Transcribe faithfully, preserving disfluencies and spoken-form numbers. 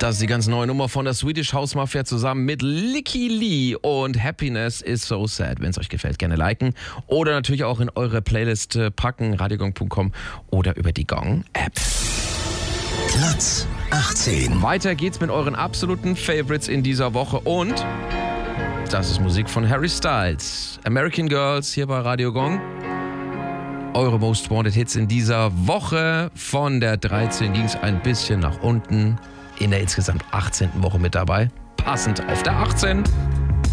Das ist die ganz neue Nummer von der Swedish House Mafia zusammen mit Licky Lee und Happiness is so sad. Wenn es euch gefällt, gerne liken oder natürlich auch in eure Playlist packen, radiogong punkt com oder über die Gong-App. Platz achtzehn. Weiter geht's mit euren absoluten Favorites in dieser Woche und das ist Musik von Harry Styles. American Girls hier bei Radio Gong. Eure Most Wanted Hits in dieser Woche. Von der dreizehn ging es ein bisschen nach unten. In der insgesamt achtzehnten Woche mit dabei. Passend auf der achtzehn.